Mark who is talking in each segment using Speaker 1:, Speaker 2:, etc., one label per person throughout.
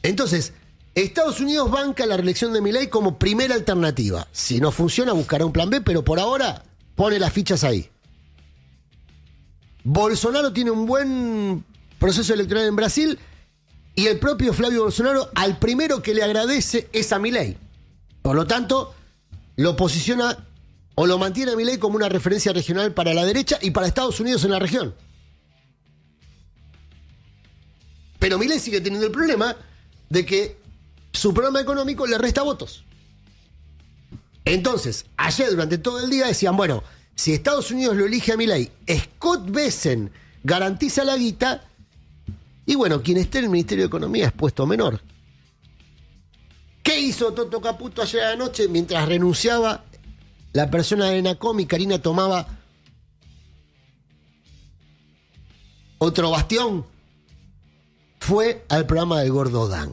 Speaker 1: Entonces, Estados Unidos banca la reelección de Milei como primera alternativa. Si no funciona, buscará un plan B, pero por ahora pone las fichas ahí. Bolsonaro tiene un buen proceso electoral en Brasil y el propio Flavio Bolsonaro al primero que le agradece es a Milei. Por lo tanto, lo posiciona o lo mantiene a Milei como una referencia regional para la derecha y para Estados Unidos en la región. Pero Milei sigue teniendo el problema de que su programa económico le resta votos. Entonces, ayer durante todo el día decían, bueno, si Estados Unidos lo elige a Milei, Scott Bessent garantiza la guita, y bueno, quien esté en el Ministerio de Economía es puesto menor. ¿Qué hizo Toto Caputo ayer anoche mientras renunciaba la persona de ENACOM y Karina tomaba otro bastión? Fue al programa del Gordo Dan.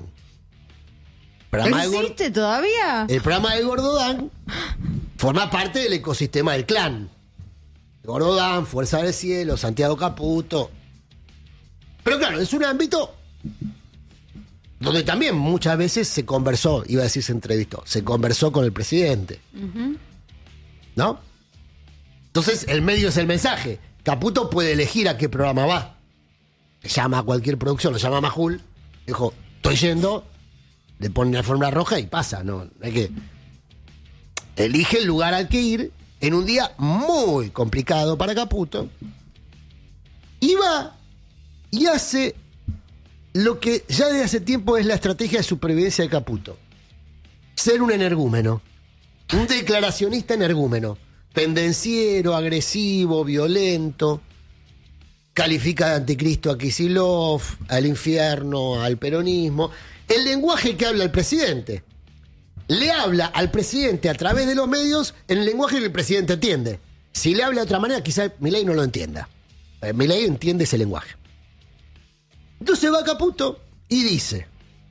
Speaker 2: ¿Existe todavía?
Speaker 1: El programa del Gordo Dan forma parte del ecosistema del clan. Gordo Dan, Fuerza del Cielo, Santiago Caputo. Pero claro, es un ámbito donde también muchas veces se conversó, iba a decir se entrevistó, se conversó con el presidente. ¿No? Entonces el medio es el mensaje. Caputo puede elegir a qué programa va. Le llama a cualquier producción, lo llama a Majul, dijo, estoy yendo, le pone la alfombra roja y pasa, no hay que... Elige el lugar al que ir en un día muy complicado para Caputo. Y va y hace lo que ya desde hace tiempo es la estrategia de supervivencia de Caputo. Ser un energúmeno. Un declaracionista energúmeno. Pendenciero, agresivo, violento. Califica de anticristo a Kicillof, al infierno, al peronismo. El lenguaje que habla el presidente. Le habla al presidente a través de los medios en el lenguaje que el presidente entiende. Si le habla de otra manera, quizá Milei no lo entienda. Milei entiende ese lenguaje. Entonces va Caputo y dice: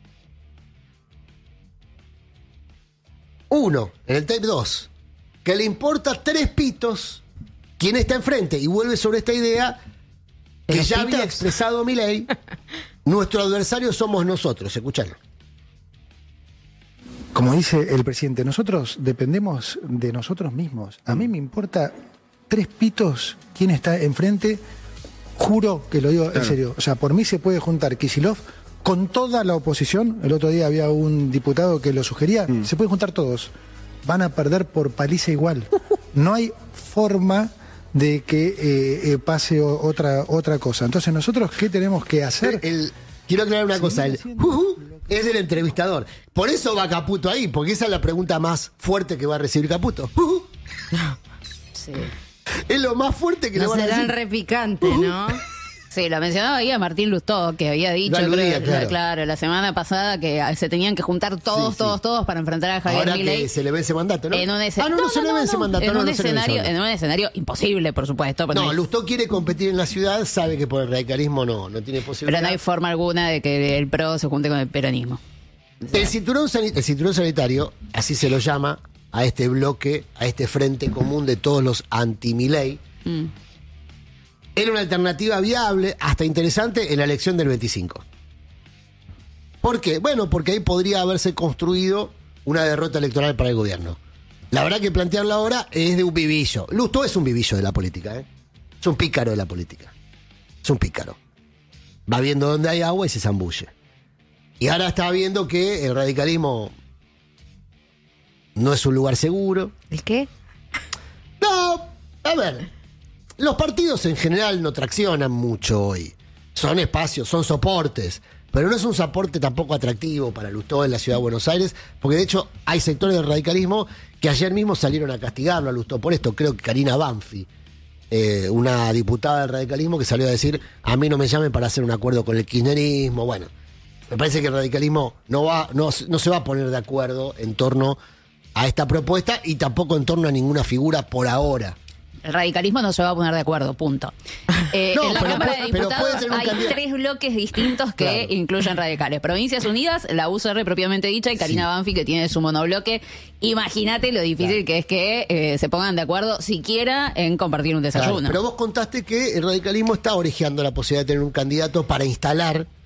Speaker 1: uno, en el tape 2, que le importa 3 pitos quién está enfrente, y vuelve sobre esta idea que ya había expresado Milei. Nuestro adversario somos nosotros. Escuchalo.
Speaker 3: Como dice el presidente, nosotros dependemos de nosotros mismos. A mí me importa 3 pitos quién está enfrente. Juro que lo digo en serio. O sea, por mí se puede juntar Kicillof con toda la oposición. El otro día había un diputado que lo sugería. Se pueden juntar todos. Van a perder por paliza igual. No hay forma de que pase otra cosa. Entonces, ¿nosotros qué tenemos que hacer?
Speaker 1: Quiero aclarar una cosa. El es del entrevistador. Por eso va Caputo ahí, porque esa es la pregunta más fuerte que va a recibir Caputo.
Speaker 2: Sí.
Speaker 1: Es lo más fuerte que le van a decir.
Speaker 2: Serán repicantes, ¿no? Sí, lo mencionaba ahí a Martín Lustó, que había dicho, claro, la semana pasada que se tenían que juntar todos para enfrentar a Javier Milei.
Speaker 1: Ahora que se le vence mandato, ¿no?
Speaker 2: No se le vence mandato. En un escenario imposible, por supuesto.
Speaker 1: No, Lustó quiere competir en la ciudad, sabe que por el radicalismo no tiene posibilidad.
Speaker 2: Pero no hay forma alguna de que el PRO se junte con el peronismo.
Speaker 1: El cinturón sanitario, así se lo llama a este bloque, a este frente común de todos los anti-Milei, era una alternativa viable, hasta interesante, en la elección del 25. ¿Por qué? Bueno, porque ahí podría haberse construido una derrota electoral para el gobierno. La verdad que plantearlo ahora es de un vivillo. Lustó es un vivillo de la política, ¿eh? Es un pícaro de la política. Es un pícaro. Va viendo dónde hay agua y se zambulle. Y ahora está viendo que el radicalismo no es un lugar seguro.
Speaker 2: ¿El qué?
Speaker 1: No, a ver, los partidos en general no traccionan mucho hoy. Son espacios, son soportes, pero no es un soporte tampoco atractivo para Lustó en la ciudad de Buenos Aires, porque de hecho hay sectores del radicalismo que ayer mismo salieron a castigarlo a Lustó por esto. Creo que Karina Banfi, una diputada del radicalismo, que salió a decir: a mí no me llamen para hacer un acuerdo con el kirchnerismo. Bueno, me parece que el radicalismo no se va a poner de acuerdo en torno a esta propuesta y tampoco en torno a ninguna figura por ahora.
Speaker 2: El radicalismo no se va a poner de acuerdo, punto. En la Cámara de Diputados hay 3 bloques distintos que incluyen radicales. Provincias Unidas, la UCR propiamente dicha y Karina Banfi, que tiene su monobloque. Imagínate lo difícil que es que se pongan de acuerdo siquiera en compartir un desayuno.
Speaker 1: Pero vos contaste que el radicalismo está orejeando la posibilidad de tener un candidato para instalar